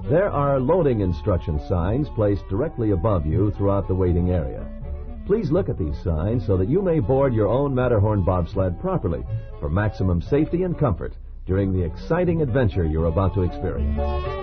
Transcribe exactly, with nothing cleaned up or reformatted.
There are loading instruction signs placed directly above you throughout the waiting area. Please look at these signs so that you may board your own Matterhorn bobsled properly for maximum safety and comfort during the exciting adventure you're about to experience.